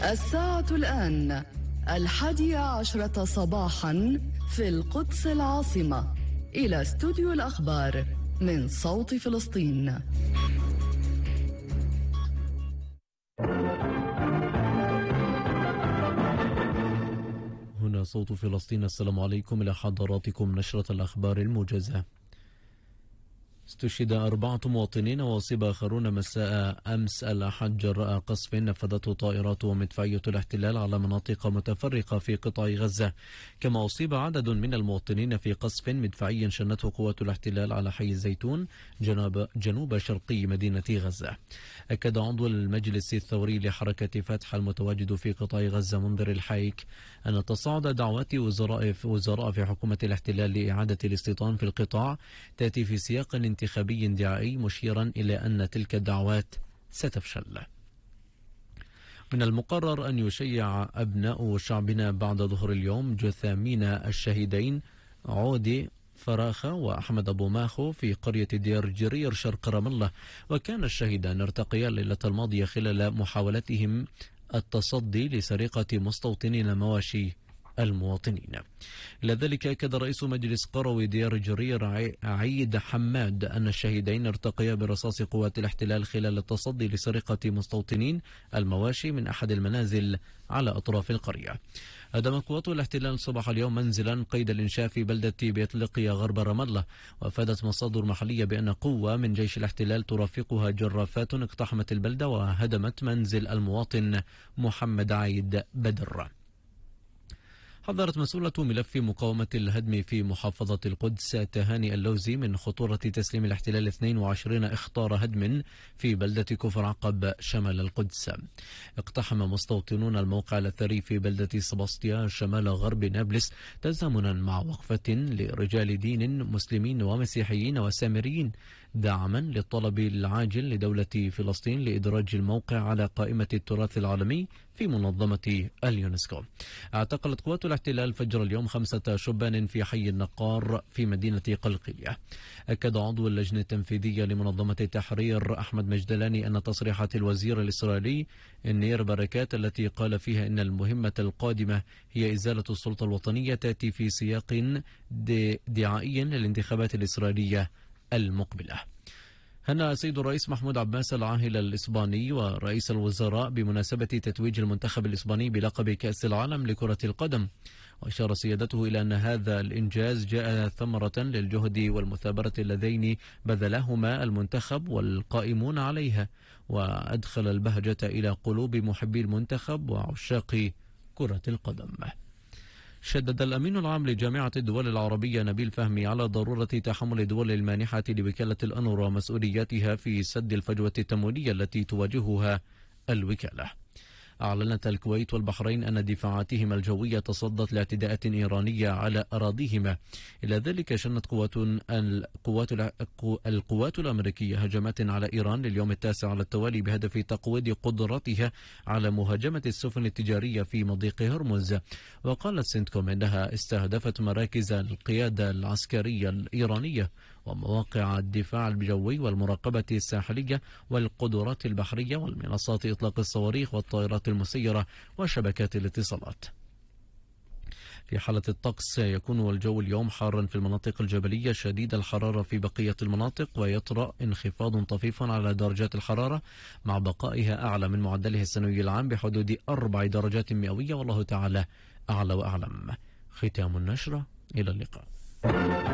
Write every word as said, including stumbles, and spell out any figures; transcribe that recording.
الساعة الآن الحادية عشرة صباحا في القدس العاصمة. إلى استوديو الأخبار من صوت فلسطين. هنا صوت فلسطين. السلام عليكم، إلى حضراتكم نشرة الأخبار الموجزة. استشهد أربعة مواطنين وأصيب آخرون مساء أمس الأحد جراء قصف نفذته طائرات ومدفعية الاحتلال على مناطق متفرقة في قطاع غزة، كما أصيب عدد من المواطنين في قصف مدفعي شنته قوات الاحتلال على حي الزيتون جنوب, جنوب شرقي مدينة غزة. أكد عضو المجلس الثوري لحركة فتح المتواجد في قطاع غزة منذر الحيك أن تصاعد دعوات وزراء وزراء في حكومة الاحتلال لإعادة الاستيطان في القطاع تأتي في سياق انتخابي دعائي، مشيرا إلى أن تلك الدعوات ستفشل. من المقرر أن يشيع أبناء شعبنا بعد ظهر اليوم جثامين الشهيدين عودي فراخة وأحمد أبو ماخو في قرية دير جرير شرق رام الله، وكان الشهيدان ارتقيا الليلة الماضية خلال محاولتهم التصدي لسرقة مستوطنين مواشي المواطنين. لذلك أكد رئيس مجلس قروي دير جرير عيد حماد أن الشهيدين ارتقيا برصاص قوات الاحتلال خلال التصدي لسرقة مستوطنين المواشي من أحد المنازل على أطراف القرية. هدم قوات الاحتلال صباح اليوم منزلا قيد الإنشاء في بلدة بيت لقيا غرب رام الله، وأفادت مصادر محلية بأن قوة من جيش الاحتلال ترافقها جرافات اقتحمت البلدة وهدمت منزل المواطن محمد عايد بدر. حذرت مسؤولة ملف مقاومة الهدم في محافظة القدس تهاني اللوزي من خطورة تسليم الاحتلال اثنين وعشرين إخطار هدم في بلدة كفر عقب شمال القدس. اقتحم مستوطنون الموقع الأثري في بلدة سباسطيا شمال غرب نابلس تزامنا مع وقفة لرجال دين مسلمين ومسيحيين وسامريين دعما للطلب العاجل لدولة فلسطين لإدراج الموقع على قائمة التراث العالمي في منظمة اليونسكو. اعتقلت قوات الاحتلال فجر اليوم خمسة شبان في حي النقار في مدينة قلقية. أكد عضو اللجنة التنفيذية لمنظمة التحرير أحمد مجدلاني أن تصريحات الوزير الإسرائيلي نير بركات التي قال فيها إن المهمة القادمة هي إزالة السلطة الوطنية تأتي في سياق دعائي للانتخابات الإسرائيلية المقبلة. هنأ السيد الرئيس محمود عباس العاهل الإسباني ورئيس الوزراء بمناسبة تتويج المنتخب الإسباني بلقب كأس العالم لكرة القدم، وأشار سيادته إلى أن هذا الإنجاز جاء ثمرة للجهد والمثابرة اللذين بذلهما المنتخب والقائمون عليها، وأدخل البهجة إلى قلوب محبي المنتخب وعشاق كرة القدم. شدد الأمين العام لجامعة الدول العربية نبيل فهمي على ضرورة تحمل الدول المانحة لوكالة الأنورا مسؤولياتها في سد الفجوة التمويلية التي تواجهها الوكالة. أعلنت الكويت والبحرين أن دفاعاتهما الجوية تصدت لاعتداءات إيرانية على أراضيهما. إلى ذلك شنت قوات القوات القوات الأمريكية هجمات على إيران لليوم التاسع على التوالي بهدف تقويض قدرتها على مهاجمة السفن التجارية في مضيق هرمز. وقالت سنتكوم إنها استهدفت مراكز القيادة العسكرية الإيرانية ومواقع الدفاع الجوي والمراقبة الساحلية والقدرات البحرية والمنصات إطلاق الصواريخ والطائرات المسيرة وشبكات الاتصالات. في حالة الطقس يكون الجو اليوم حارا في المناطق الجبلية شديد الحرارة في بقية المناطق، ويطرأ انخفاض طفيف على درجات الحرارة مع بقائها أعلى من معدلها السنوي العام بحدود أربع درجات مئوية، والله تعالى أعلى وأعلم. ختام النشرة، إلى اللقاء.